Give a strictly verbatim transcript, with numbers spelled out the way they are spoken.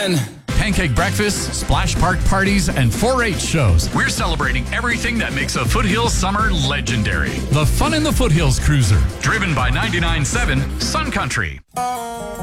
fun. Pancake breakfasts, splash park parties, and four H shows. We're celebrating everything that makes a Foothills summer legendary. The Fun in the Foothills Cruiser, driven by ninety-nine point seven Sun Country.